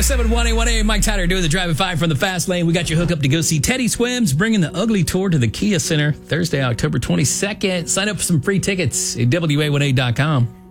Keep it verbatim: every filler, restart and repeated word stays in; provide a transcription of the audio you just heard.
seven one eight one eight. Mike Tyler doing the Driving Five from the Fast Lane. We got you hooked up to go see Teddy Swims, bringing the Ugly Tour to the Kia Center Thursday, October twenty-second. Sign up for some free tickets at W A one eight dot com.